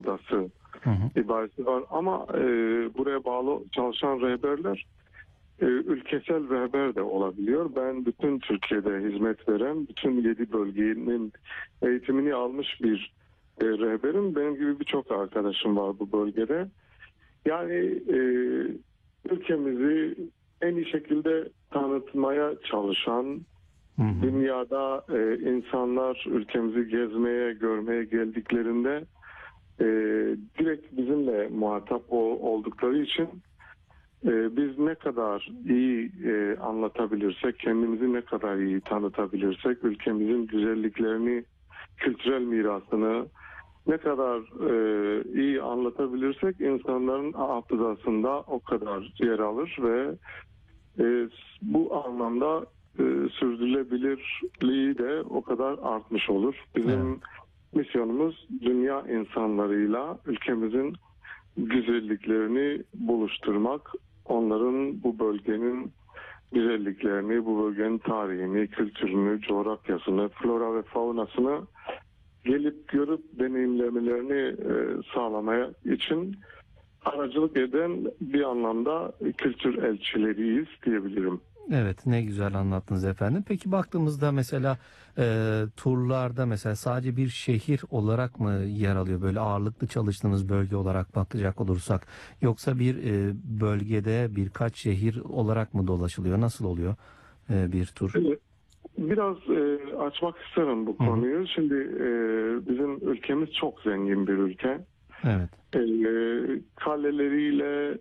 dası Hı hı. ibaresi var ama buraya bağlı çalışan rehberler ülkesel rehber de olabiliyor. Ben bütün Türkiye'de hizmet veren, bütün 7 bölgenin eğitimini almış bir rehberim. Benim gibi birçok arkadaşım var bu bölgede. Yani ülkemizi en iyi şekilde tanıtmaya çalışan, Hı hı. dünyada insanlar ülkemizi gezmeye, görmeye geldiklerinde direkt bizimle muhatap oldukları için biz ne kadar iyi anlatabilirsek, kendimizi ne kadar iyi tanıtabilirsek, ülkemizin güzelliklerini, kültürel mirasını ne kadar iyi anlatabilirsek insanların hafızasında o kadar yer alır ve bu anlamda sürdürülebilirliği de o kadar artmış olur. Bizim Evet. misyonumuz dünya insanlarıyla ülkemizin güzelliklerini buluşturmak, onların bu bölgenin güzelliklerini, bu bölgenin tarihini, kültürünü, coğrafyasını, flora ve faunasını gelip görüp deneyimlemelerini sağlamaya için aracılık eden bir anlamda kültür elçileriyiz diyebilirim. Evet, ne güzel anlattınız efendim. Peki baktığımızda mesela turlarda mesela sadece bir şehir olarak mı yer alıyor? Böyle ağırlıklı çalıştığınız bölge olarak bakacak olursak. Yoksa bir bölgede birkaç şehir olarak mı dolaşılıyor? Nasıl oluyor bir tur? Şimdi biraz açmak isterim bu Hı hı. konuyu. Şimdi bizim ülkemiz çok zengin bir ülke. Evet. Kaleleriyle,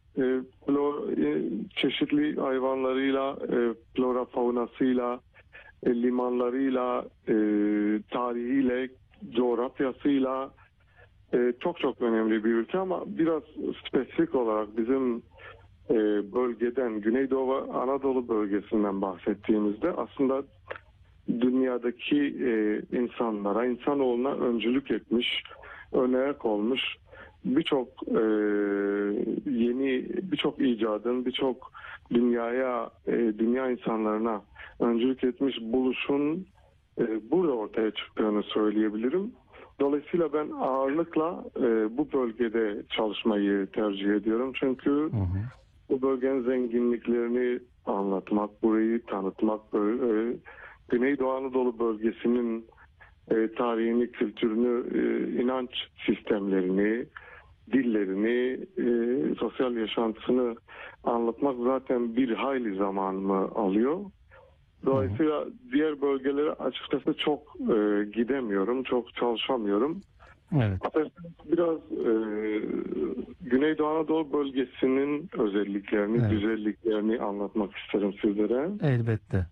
çeşitli hayvanlarıyla, flora faunasıyla, limanlarıyla, tarihiyle, coğrafyasıyla çok çok önemli bir ülke ama biraz spesifik olarak bizim bölgeden, Güneydoğu ve Anadolu bölgesinden bahsettiğimizde aslında dünyadaki insanlara, insanoğluna öncülük etmiş, önayak olmuş birçok yeni, birçok icadın, birçok dünya insanlarına öncülük etmiş buluşun burada ortaya çıktığını söyleyebilirim. Dolayısıyla ben ağırlıkla bu bölgede çalışmayı tercih ediyorum. Çünkü Hı hı. bu bölgenin zenginliklerini anlatmak, burayı tanıtmak, Güneydoğu Anadolu bölgesinin tarihini, kültürünü, inanç sistemlerini, dillerini, sosyal yaşantısını anlatmak zaten bir hayli zamanımı alıyor. Hı hı. Dolayısıyla diğer bölgelere açıkçası çok gidemiyorum, çok çalışamıyorum. Evet. Biraz Güneydoğu Anadolu bölgesinin özelliklerini, Evet. güzelliklerini anlatmak isterim sizlere. Elbette.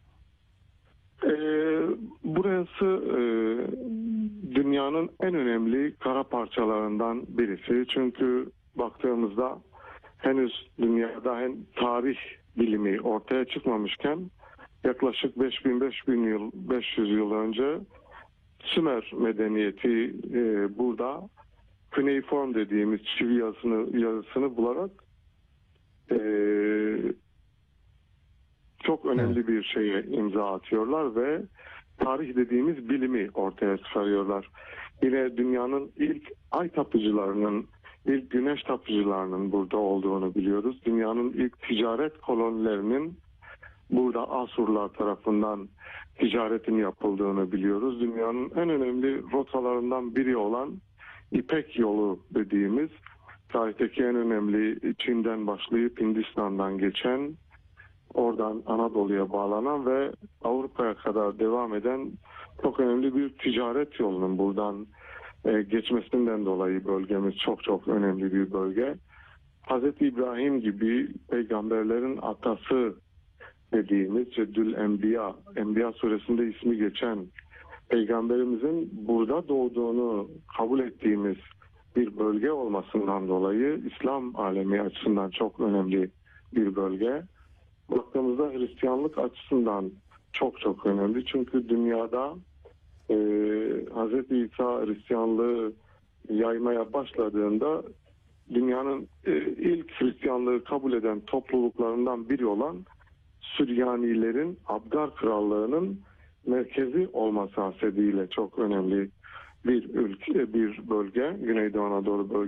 Burası dünyanın en önemli kara parçalarından birisi. Çünkü baktığımızda henüz dünyada tarih bilimi ortaya çıkmamışken yaklaşık 500 yıl önce Sümer medeniyeti burada cuneiform dediğimiz çivi yazısını bularak e, çok Evet. önemli bir şeye imza atıyorlar ve tarih dediğimiz bilimi ortaya çıkarıyorlar. Yine dünyanın ilk ay tapıcılarının, ilk güneş tapıcılarının burada olduğunu biliyoruz. Dünyanın ilk ticaret kolonilerinin burada Asurlar tarafından ticaretin yapıldığını biliyoruz. Dünyanın en önemli rotalarından biri olan İpek yolu dediğimiz tarihteki en önemli Çin'den başlayıp Hindistan'dan geçen, oradan Anadolu'ya bağlanan ve Avrupa'ya kadar devam eden çok önemli bir ticaret yolunun buradan geçmesinden dolayı bölgemiz çok çok önemli bir bölge. Hazreti İbrahim gibi peygamberlerin atası dediğimiz Ceddül Enbiya, Enbiya suresinde ismi geçen peygamberimizin burada doğduğunu kabul ettiğimiz bir bölge olmasından dolayı İslam alemi açısından çok önemli bir bölge. Baktığımızda Hristiyanlık açısından çok çok önemli. Çünkü dünyada Hz. İsa Hristiyanlığı yaymaya başladığında dünyanın ilk Hristiyanlığı kabul eden topluluklarından biri olan Süryanilerin Abgar Krallığı'nın merkezi olması hasebiyle çok önemli bir ülke, bir bölge, Güneydoğu Anadolu bölgesi.